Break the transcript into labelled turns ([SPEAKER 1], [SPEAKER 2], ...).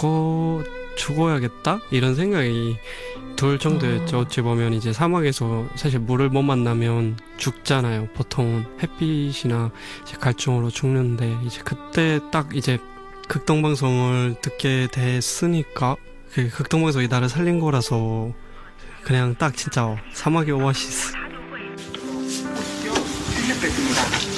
[SPEAKER 1] 죽어야겠다? 이런 생각이 들 정도였죠. 어찌 보면 이제 사막에서 사실 물을 못 만나면 죽잖아요. 보통은 햇빛이나 이제 갈증으로 죽는데, 이제 그때 딱 이제 극동방송을 듣게 됐으니까, 그 극동방송이 나를 살린 거라서 그냥 딱 진짜 사막의 오아시스.
[SPEAKER 2] 필립 뺐습니다.